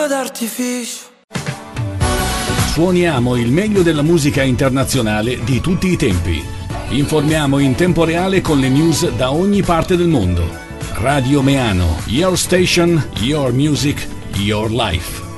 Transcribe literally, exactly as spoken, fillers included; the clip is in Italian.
d'artificio. Suoniamo il meglio della musica internazionale di tutti i tempi. Informiamo in tempo reale con le news da ogni parte del mondo. Radio Meano, your station, your music, your life.